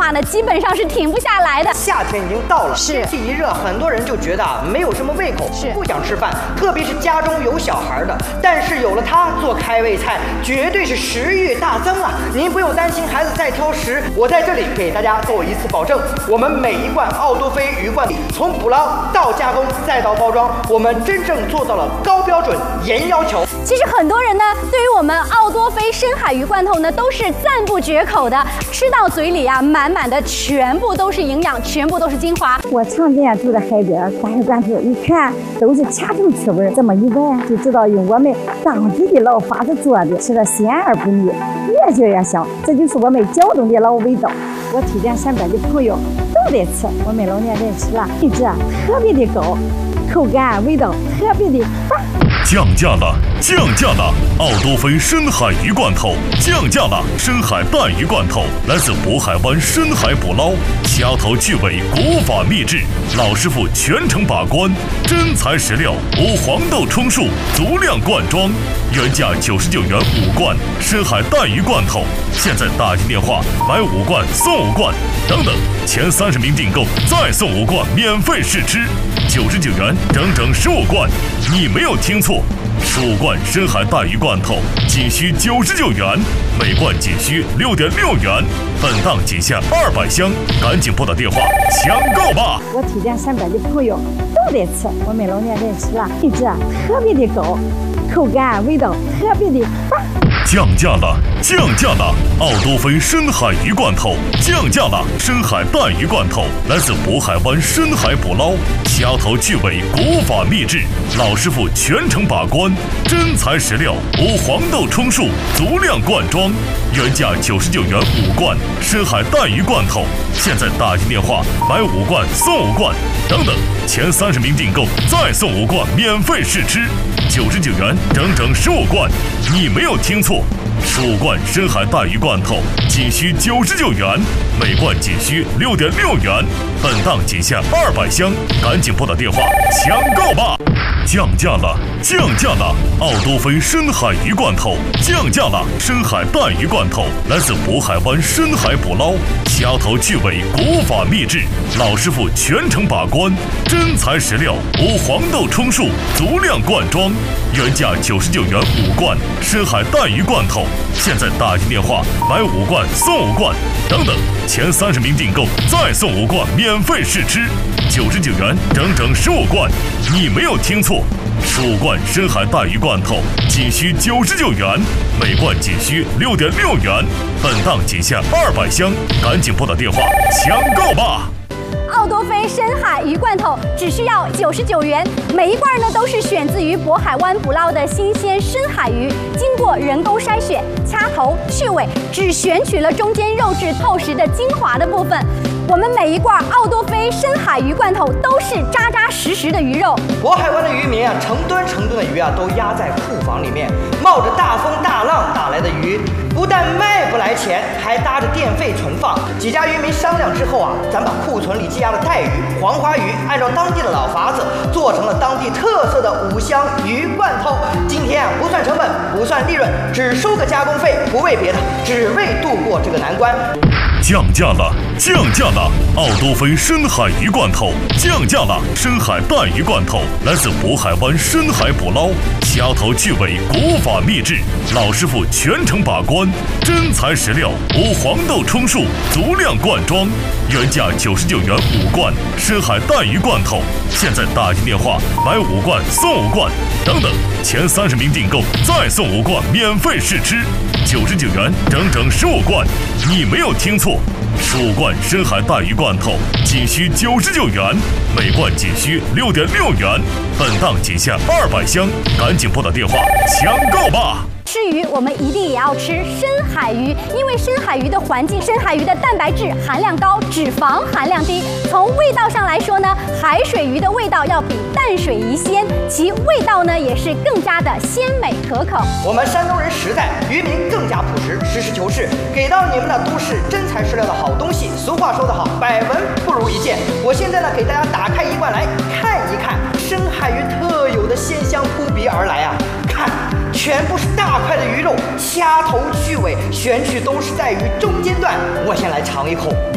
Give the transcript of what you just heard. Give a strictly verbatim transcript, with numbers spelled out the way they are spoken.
话呢，基本上是停不下来的。 夏天已经到了， 是天气一热，很多人就觉得啊没有什么胃口， 是不想吃饭，特别是家中有小孩的。但是有了它做开胃菜，绝对是食欲大增啊！您不用担心孩子再挑食，我在这里给大家做一次保证，我们每一罐奥多菲鱼罐里，从捕捞到加工再到包装，我们真正做到了高标准、严要求。 其实很多人呢，对于我们奥多菲深海鱼罐头呢，都是赞不绝口的，吃到嘴里啊，满满的全部都是营养，全部都是精华。 我常年住在海边，大鱼罐头一看都是掐成刺味，这么一闻就知道用我们当地的老法子做的，吃的鲜而不腻，越嚼越香，这就是我们胶东的老味道。我推荐身边的朋友都得吃，我们老年人吃了品质特别的高，口感味道特别的棒。 降价了，降价了！奥多菲深海鱼罐头降价了，深海带鱼罐头来自渤海湾深海捕捞，掐头去尾，古法秘制，老师傅全程把关，真材实料，无黄豆充数，足量灌装，原价九十九元五罐深海带鱼罐头，现在打进电话买五罐送五罐，等等，前三十名订购再送五罐免费试吃，九十九元整整十五罐，你没有听错。十五罐深海带鱼罐头仅需九十九元，每罐仅需六点六元，本档仅限二百箱，赶紧拨打电话抢购吧！ 我推荐身边的朋友都得吃，我们老年人吃了品质特别的高，口感味道特别的棒。 降价了，降价了！奥多菲深海鱼罐头降价了，深海带鱼罐头来自渤海湾深海捕捞，掐头去尾，古法秘制，老师傅全程把关，真材实料，无黄豆充数，足量灌装，原价九十九元五罐深海带鱼罐头，现在打进电话买五罐送五罐，等等，前三十名订购再送五罐免费试吃，九十九元整整十五罐，你没有听错。十五罐深海带鱼罐头仅需九十九元，每罐仅需六点六元，本档仅限二百箱，赶紧拨打电话抢购吧！降价了，降价了！奥多菲深海鱼罐头降价了，深海带鱼罐头来自渤海湾深海捕捞，掐头去尾，古法秘制，老师傅全程把关，真材实料，无黄豆充数，足量灌装，原价九十九元五罐深海带鱼罐头，现在打进电话买五罐送五罐，等等，前三十名订购再送五罐免费试吃，九十九元整整十五罐，你没有听错。十五罐深海带鱼罐头仅需九十九元，每罐仅需六点六元，本档仅限二百箱，赶紧拨打电话抢购吧！ 奥多菲深海鱼罐头只需要九十九元，每一罐呢都是选自于渤海湾捕捞的新鲜深海鱼，经过人工筛选、掐头去尾，只选取了中间肉质透实的精华的部分。我们每一罐奥多菲深海鱼罐头都是扎扎实实的鱼肉。 渤海湾的渔民啊，成吨成吨的鱼啊，都压在库房里面，冒着大风大浪打来的鱼，不但卖不来钱，还搭着电费存放。几家渔民商量之后啊，咱把库存里积压的带鱼、黄花鱼，按照当地的老法子，做成了当地特色的五香鱼罐头。今天啊，不算成本，不算利润，只收个加工费，不为别的，只为度过这个难关。 降价了，降价了！奥多菲深海鱼罐头降价了，深海带鱼罐头来自渤海湾深海捕捞，掐头去尾，古法秘制，老师傅全程把关，真材实料，无黄豆充数，足量灌装，原价九十九元五罐深海带鱼罐头，现在打进电话买五罐送五罐，等等，前三十名订购再送五罐免费试吃，九十九元整整十五罐，你没有听错。十五罐深海带鱼罐头仅需九十九元，每罐仅需六点六元，本档仅限二百箱，赶紧拨打电话抢购吧！ 吃鱼，我们一定也要吃深海鱼，因为深海鱼的环境，深海鱼的蛋白质含量高，脂肪含量低。从味道上来说呢，海水鱼的味道要比淡水鱼鲜，其味道呢也是更加的鲜美可口。 我们山东人实在，渔民更加朴实，实事求是，给到你们的都是真材实料的好东西。俗话说得好，百闻不如一见。我现在呢，给大家打开一罐来看一看，深海鱼特有的鲜香扑鼻而来啊！看。全部是大块的鱼肉，掐头去尾，选取都是在鱼中间段。我先来尝一口。